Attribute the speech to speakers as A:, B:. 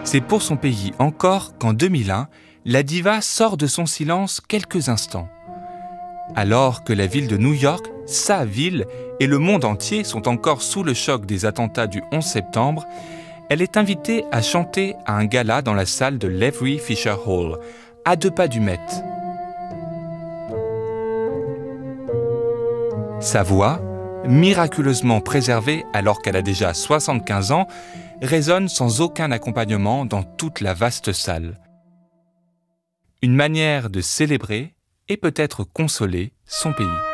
A: C'est pour son pays encore qu'en 2001, la diva sort de son silence quelques instants. Alors que la ville de New York, sa ville, et le monde entier sont encore sous le choc des attentats du 11 septembre, elle est invitée à chanter à un gala dans la salle de l'Avery Fisher Hall, à 2 pas du Met. Sa voix, miraculeusement préservée alors qu'elle a déjà 75 ans, résonne sans aucun accompagnement dans toute la vaste salle. Une manière de célébrer et peut-être consoler son pays.